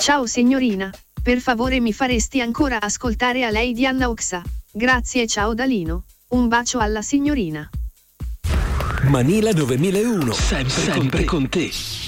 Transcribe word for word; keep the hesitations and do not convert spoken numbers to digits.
Ciao signorina, per favore mi faresti ancora ascoltare a lei di Anna Oxa? Grazie, ciao Dalino. Un bacio alla signorina. Manila novemilauno, sempre, sempre con te. Con te.